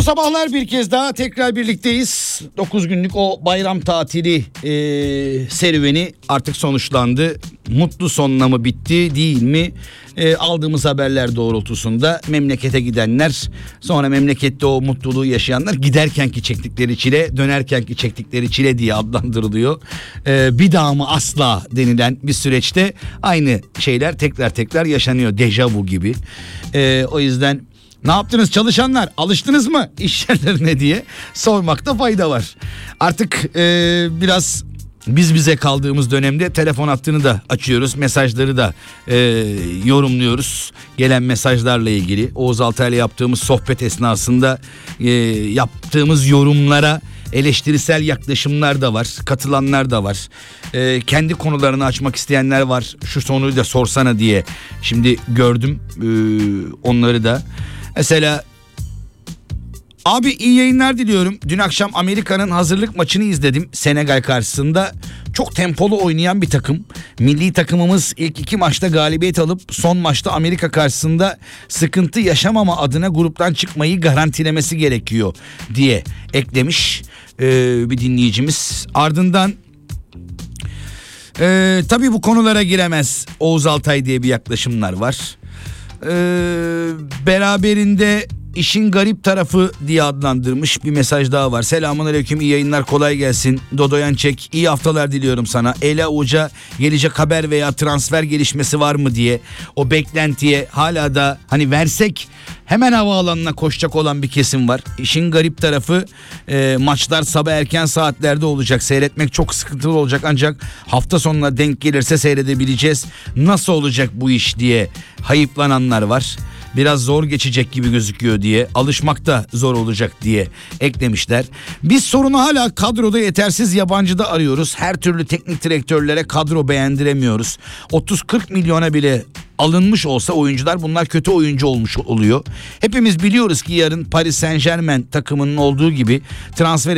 sabahlar bir kez daha tekrar birlikteyiz. 9 günlük o bayram tatili serüveni artık sonuçlandı. Mutlu sonla mı bitti değil mi? Aldığımız haberler doğrultusunda memlekete gidenler, sonra memlekette o mutluluğu yaşayanlar giderkenki çektikleri çile, dönerkenki çektikleri çile diye adlandırılıyor. Bir daha mı asla denilen bir süreçte aynı şeyler tekrar yaşanıyor, dejavu gibi. O yüzden ne yaptınız çalışanlar, alıştınız mı iş yerlerine diye sormakta fayda var. Artık biraz biz bize kaldığımız dönemde telefon hattını da açıyoruz, mesajları da yorumluyoruz. Gelen mesajlarla ilgili Oğuz Altay'la yaptığımız sohbet esnasında yaptığımız yorumlara eleştirisel yaklaşımlar da var, katılanlar da var. Kendi konularını açmak isteyenler var. Şu soruyu da sorsana diye şimdi gördüm onları da. Mesela abi iyi yayınlar diliyorum. Dün akşam Amerika'nın hazırlık maçını izledim. Senegal karşısında çok tempolu oynayan bir takım. Milli takımımız ilk 2 maçta galibiyet alıp son maçta Amerika karşısında sıkıntı yaşamama adına gruptan çıkmayı garantilemesi gerekiyor diye eklemiş bir dinleyicimiz. Ardından tabii bu konulara giremez Oğuz Altay diye bir yaklaşımlar var. Beraberinde işin garip tarafı diye adlandırmış bir mesaj daha var. Selamünaleyküm, iyi yayınlar, kolay gelsin. Dodoyan Çek, iyi haftalar diliyorum sana. Ela Uca gelecek haber veya transfer gelişmesi var mı diye o beklentiye hala da hani versek hemen havaalanına koşacak olan bir kesim var. İşin garip tarafı maçlar sabah erken saatlerde olacak. Seyretmek çok sıkıntılı olacak ancak hafta sonuna denk gelirse seyredebileceğiz. Nasıl olacak bu iş diye hayıflananlar var. Biraz zor geçecek gibi gözüküyor diye, alışmak da zor olacak diye eklemişler. Biz sorunu hala kadroda yetersiz yabancıda arıyoruz. Her türlü teknik direktörlere kadro beğendiremiyoruz. 30-40 milyona bile alınmış olsa oyuncular, bunlar kötü oyuncu olmuş oluyor. Hepimiz biliyoruz ki yarın Paris Saint-Germain takımının olduğu gibi transfer